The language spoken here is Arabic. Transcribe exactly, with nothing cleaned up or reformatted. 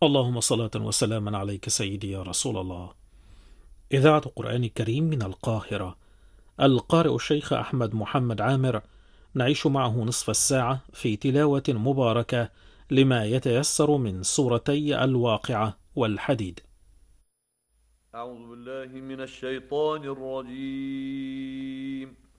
اللهم صلاة وسلاما عليك سيدي يا رسول الله. إذاعة القرآن الكريم من القاهرة، القارئ الشيخ أحمد محمد عامر، نعيش معه نصف الساعة في تلاوة مباركة لما يتيسر من سورتي الواقعة والحديد. أعوذ بالله من الشيطان الرجيم.